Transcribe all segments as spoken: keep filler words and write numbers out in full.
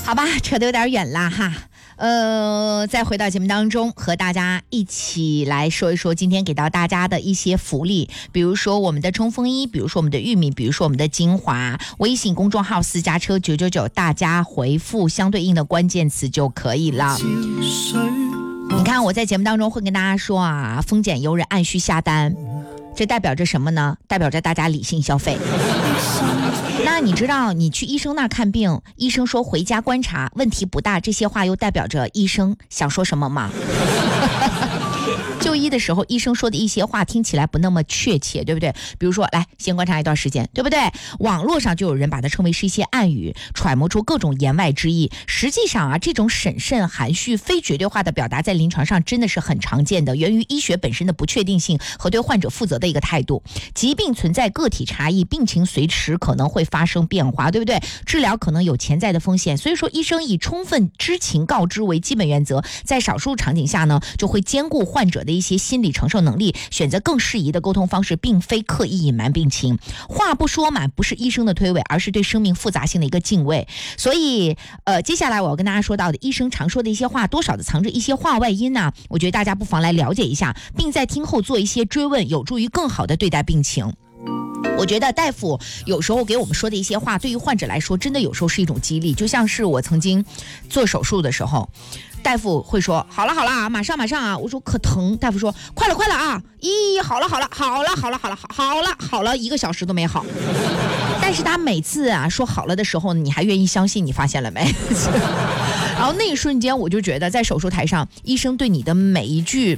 好吧，扯得有点远了哈。呃，再回到节目当中，和大家一起来说一说今天给到大家的一些福利，比如说我们的冲锋衣，比如说我们的玉米，比如说我们的精华。微信公众号私家车九九九，大家回复相对应的关键词就可以了。你看我在节目当中会跟大家说啊，丰俭由人，按需下单，这代表着什么呢？代表着大家理性消费。那你知道你去医生那儿看病，医生说回家观察，问题不大，这些话又代表着医生想说什么吗？就医的时候医生说的一些话听起来不那么确切，对不对？比如说来先观察一段时间，对不对？网络上就有人把它称为是一些暗语，揣摩出各种言外之意。实际上啊，这种审慎含蓄非绝对化的表达在临床上真的是很常见的，源于医学本身的不确定性和对患者负责的一个态度。疾病存在个体差异，病情随时可能会发生变化，对不对？治疗可能有潜在的风险，所以说医生以充分知情告知为基本原则，在少数场景下呢，就会兼顾患者的一些心理承受能力，选择更适宜的沟通方式，并非刻意隐瞒病情。话不说满不是医生的推诿，而是对生命复杂性的一个敬畏。所以呃，接下来我要跟大家说到的医生常说的一些话，多少的藏着一些话外音呢、啊、我觉得大家不妨来了解一下，并在听后做一些追问，有助于更好的对待病情。我觉得大夫有时候给我们说的一些话，对于患者来说真的有时候是一种激励。就像是我曾经做手术的时候，大夫会说好了好了啊，马上马上啊，我说可疼，大夫说快了快了啊，咦，好了好了好了好了好了好了好了，一个小时都没好。但是他每次啊说好了的时候，你还愿意相信，你发现了没？然后那一瞬间我就觉得，在手术台上，医生对你的每一句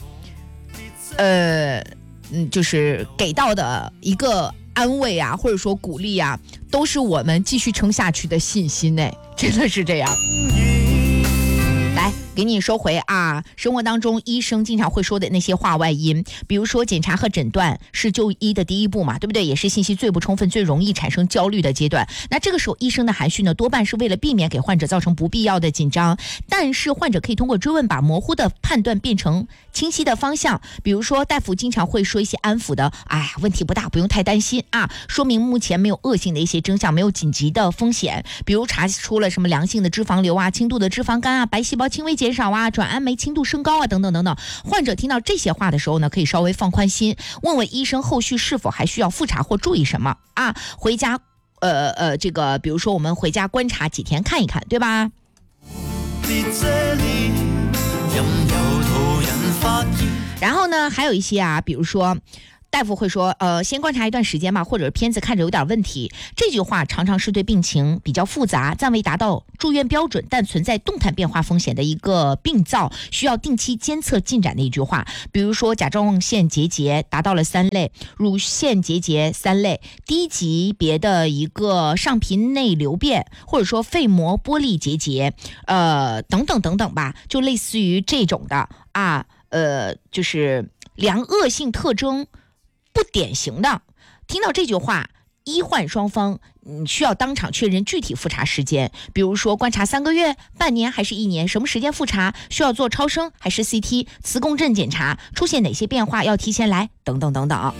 呃嗯，就是给到的一个安慰啊，或者说鼓励啊，都是我们继续撑下去的信心呢，真的是这样。来给你收回啊，生活当中医生经常会说的那些话外音，比如说检查和诊断是就医的第一步嘛，对不对？也是信息最不充分、最容易产生焦虑的阶段。那这个时候医生的含蓄呢，多半是为了避免给患者造成不必要的紧张，但是患者可以通过追问把模糊的判断变成清晰的方向。比如说大夫经常会说一些安抚的，哎呀，问题不大，不用太担心啊，说明目前没有恶性的一些征象，没有紧急的风险，比如查出了什么良性的脂肪瘤啊、轻度的脂肪肝啊、白细胞轻微减少啊、转氨酶轻度升高啊等等等等。患者听到这些话的时候呢，可以稍微放宽心，问问医生后续是否还需要复查或注意什么啊？回家呃呃这个比如说我们回家观察几天看一看，对吧？然后呢还有一些啊，比如说大夫会说呃，先观察一段时间嘛，或者片子看着有点问题，这句话常常是对病情比较复杂，暂未达到住院标准但存在动态变化风险的一个病灶，需要定期监测进展的一句话。比如说甲状腺结节达到了三类，乳腺结节三类，低级别的一个上皮内瘤变，或者说肺膜玻璃结节呃等等等等吧，就类似于这种的啊，呃就是良恶性特征不典型的。听到这句话，医患双方嗯需要当场确认具体复查时间，比如说观察三个月、半年还是一年，什么时间复查，需要做超声还是 C T、磁共振检查，出现哪些变化要提前来，等等等等。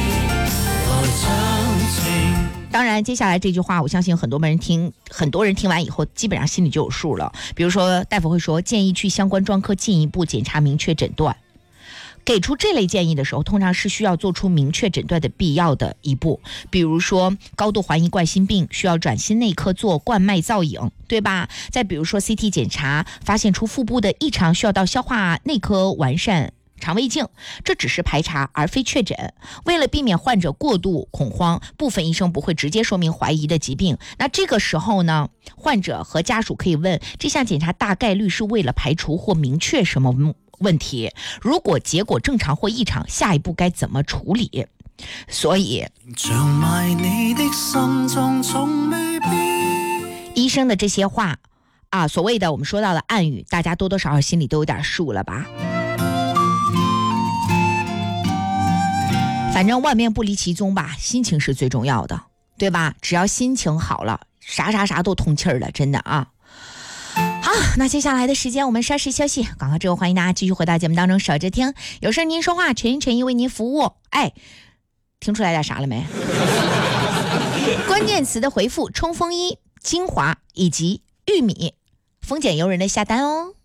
当然接下来这句话我相信很多人听很多人听完以后基本上心里就有数了。比如说大夫会说建议去相关专科进一步检查，明确诊断。给出这类建议的时候，通常是需要做出明确诊断的必要的一步，比如说高度怀疑冠心病，需要转心内科做冠脉造影，对吧？再比如说 C T 检查发现出腹部的异常，需要到消化内科完善肠胃镜，这只是排查而非确诊。为了避免患者过度恐慌，部分医生不会直接说明怀疑的疾病，那这个时候呢，患者和家属可以问这项检查大概率是为了排除或明确什么问题，如果结果正常或异常，下一步该怎么处理。所以医生的这些话啊，所谓的我们说到的暗语，大家多多少少心里都有点数了吧。反正万变不离其宗吧，心情是最重要的，对吧？只要心情好了，啥啥啥都通气儿了，真的啊。好，那接下来的时间我们稍事休息，广告之后欢迎大家继续回到节目当中，守着听，有事您说话，陈一陈一为您服务。哎，听出来点啥了没？关键词的回复冲锋衣、精华以及玉米，丰俭由人的下单哦。